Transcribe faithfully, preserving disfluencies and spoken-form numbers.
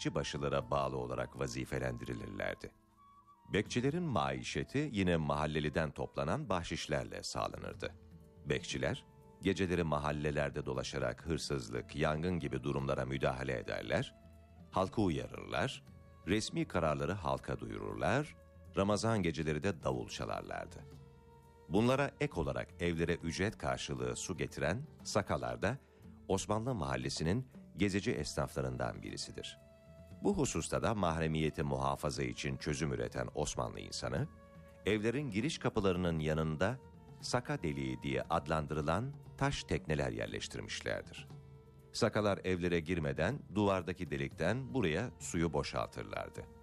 bekçibaşılara bağlı olarak vazifelendirilirlerdi. Bekçilerin maişeti yine mahalleliden toplanan bahşişlerle sağlanırdı. Bekçiler, geceleri mahallelerde dolaşarak hırsızlık, yangın gibi durumlara müdahale ederler, halkı uyarırlar, resmi kararları halka duyururlar, Ramazan geceleri de davul çalarlardı. Bunlara ek olarak evlere ücret karşılığı su getiren sakalar da Osmanlı mahallesinin gezici esnaflarından birisidir. Bu hususta da mahremiyeti muhafaza için çözüm üreten Osmanlı insanı, evlerin giriş kapılarının yanında saka deliği diye adlandırılan taş tekneler yerleştirmişlerdir. Sakalar evlere girmeden duvardaki delikten buraya suyu boşaltırlardı.